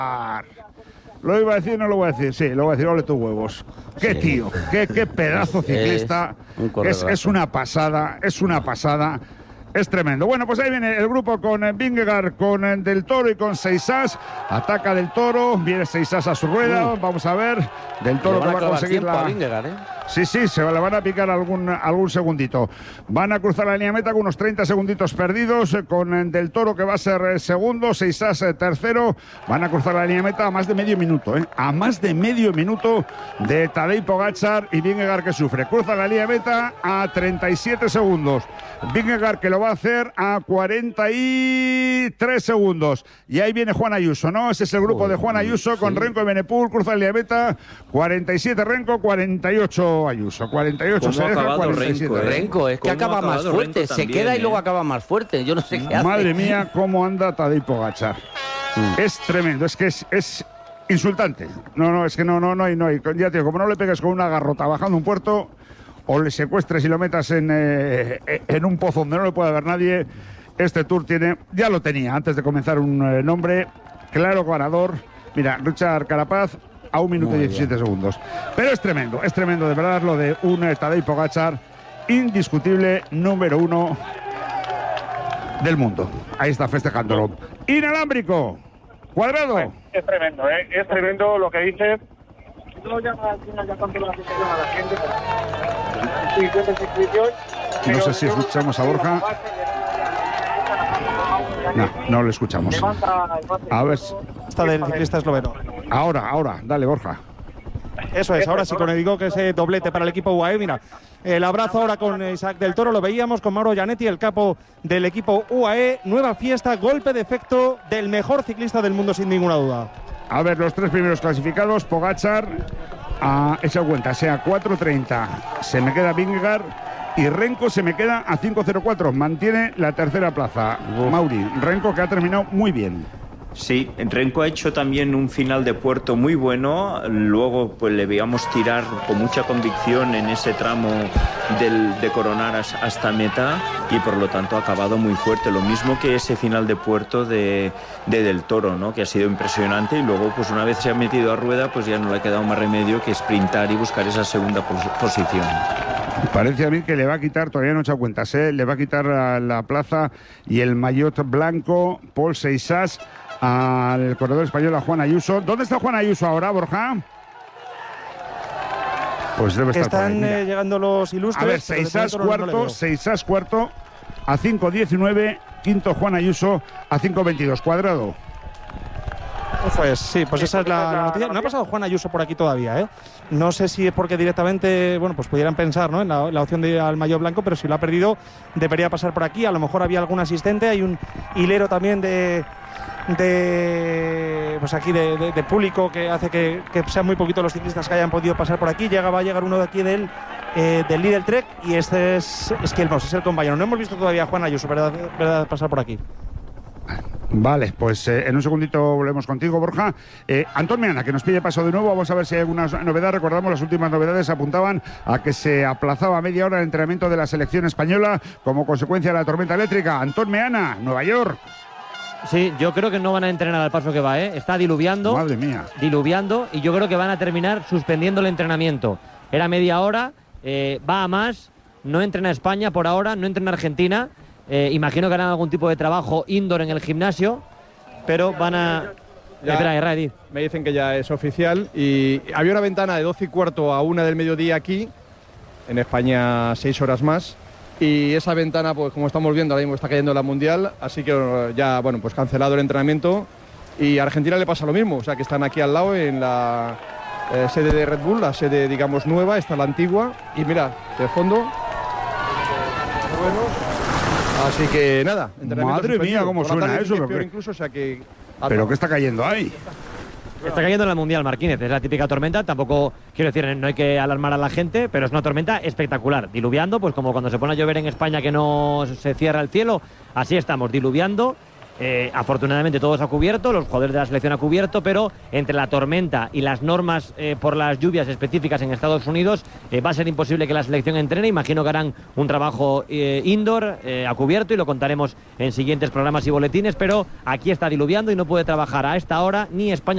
Lo iba a decir, no lo voy a decir. Sí, lo voy a decir, ole tus huevos. Qué tío, qué pedazo ciclista. Es una pasada, es una pasada. Es tremendo. Bueno, pues ahí viene el grupo con Vingegaard, con Del Toro y con Seixas. Ataca Del Toro, viene Seixas a su rueda. Vamos a ver. Del Toro que va a conseguir la... Sí, se le van a picar algún segundito. Van a cruzar la línea meta con unos 30 segunditos perdidos, con Del Toro que va a ser segundo, Seixas tercero. Van a cruzar la línea meta a más de medio minuto, a más de medio minuto de Tadej Pogačar y Vingegaard que sufre. Cruza la línea meta a 37 segundos. Vingegaard que lo va a hacer a 43 segundos. Y ahí viene Juan Ayuso, ¿no? Ese es el grupo de Juan Ayuso con Renko y Benepul. Cruza la línea meta, 47 Renko, 48 Ayuso. 48 se deja, 47 Renko, es que acaba más fuerte, se queda y luego acaba más fuerte. Yo no sé qué hace. Madre mía, cómo anda Tadej Pogačar. Es tremendo, es que es insultante. No, es que no hay. Ya tío, como no le pegues con una garrota bajando un puerto, o le secuestres y lo metas en un pozo donde no le puede ver nadie. Este Tour ya lo tenía antes de comenzar, un nombre claro ganador. Mira, Richard Carapaz a 1 minuto y 17 segundos. Pero es tremendo de verdad lo de un Tadej Pogačar, indiscutible número 1 del mundo. Ahí está festejándolo. Inalámbrico, Cuadrado. Pues es tremendo lo que dices. No llama ya tanto la afición a la gente. No sé si escuchamos a Borja. No le escuchamos. A ver. Está del ciclista esloveno. Ahora, dale, Borja. Eso es, ahora sí, con el que ese doblete para el equipo UAE. Mira, el abrazo ahora con Isaac Del Toro, lo veíamos con Mauro Gianetti, el capo del equipo UAE. Nueva fiesta, golpe de efecto del mejor ciclista del mundo, sin ninguna duda. A ver, los 3 primeros clasificados, Pogačar, esa cuenta, sea 4.30, se me queda Vingegaard y Renko se me queda a 5.04, mantiene la tercera plaza. Mauri, Renko que ha terminado muy bien. Sí, Renko ha hecho también un final de puerto muy bueno, luego pues le veíamos tirar con mucha convicción en ese tramo de coronar hasta meta y por lo tanto ha acabado muy fuerte, lo mismo que ese final de puerto de Del Toro, ¿no? Que ha sido impresionante y luego pues una vez se ha metido a rueda pues ya no le ha quedado más remedio que sprintar y buscar esa segunda posición. Parece a mí que le va a quitar, todavía no he echado cuentas, le va a quitar la plaza y el maillot blanco Pol Seixas al corredor español, a Juan Ayuso. ¿Dónde está Juan Ayuso ahora, Borja? Pues debe estar Están por ahí, llegando los ilustres. A ver, Seixas cuarto a 5.19, quinto Juan Ayuso a 5.22. Cuadrado. Pues sí, pues esa es la noticia. No ha pasado Juan Ayuso por aquí todavía, No sé si es porque directamente, bueno, pues pudieran pensar, ¿no?, en la opción de al maillot blanco, pero si lo ha perdido debería pasar por aquí. A lo mejor había algún asistente, hay un hilero también de pues aquí de público que hace que sean muy poquitos los ciclistas que hayan podido pasar por aquí. Va a llegar uno de aquí del Lidl Trek y este es Kielmos, es el compañero. No hemos visto todavía a Juan Ayuso, ¿verdad? Pasar por aquí. Vale, pues en un segundito volvemos contigo, Borja. Antón Meana, que nos pide paso de nuevo. Vamos a ver si hay alguna novedad. Recordamos, las últimas novedades apuntaban a que se aplazaba media hora el entrenamiento de la selección española como consecuencia de la tormenta eléctrica. Antón Meana, Nueva York. Sí, yo creo que no van a entrenar al paso que va, Está diluviando. Madre mía. Diluviando y yo creo que van a terminar suspendiendo el entrenamiento. Era media hora, va a más, no entrena España por ahora, no entrena Argentina. Imagino que harán algún tipo de trabajo indoor en el gimnasio, pero van a... Me dicen que ya es oficial y había una ventana de 12:15 a 1 del mediodía aquí, en España 6 horas más, y esa ventana, pues como estamos viendo, ahora mismo está cayendo la Mundial, así que ya, bueno, pues cancelado el entrenamiento y a Argentina le pasa lo mismo, o sea que están aquí al lado en la sede de Red Bull, la sede, digamos, nueva, está la antigua, y mira, de fondo... Bueno, así que nada, madre mía, cómo suena eso. Incluso, o sea que... ¿Pero qué está cayendo ahí? Está cayendo en la Mundial, Marquínez. Es la típica tormenta. Tampoco, quiero decir, no hay que alarmar a la gente, pero es una tormenta espectacular. Diluviando, pues como cuando se pone a llover en España que no se cierra el cielo. Así estamos, diluviando. Afortunadamente todos ha cubierto, los jugadores de la selección ha cubierto, pero entre la tormenta y las normas por las lluvias específicas en Estados Unidos va a ser imposible que la selección entrene. Imagino que harán un trabajo indoor a cubierto y lo contaremos en siguientes programas y boletines, pero aquí está diluviando y no puede trabajar a esta hora ni España